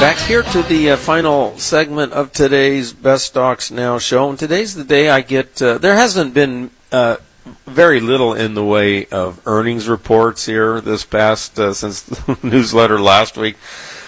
Back here to the final segment of today's Best Stocks Now show. And today's the day I get, there hasn't been very little in the way of earnings reports here this past, since the newsletter last week.